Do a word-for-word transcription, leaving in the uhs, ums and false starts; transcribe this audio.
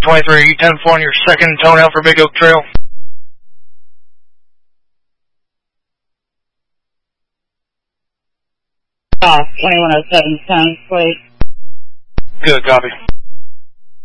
twenty-three, ten four on your second toenail for Big Oak Trail. Uh, twenty-one oh seven, ten, please. Good, copy.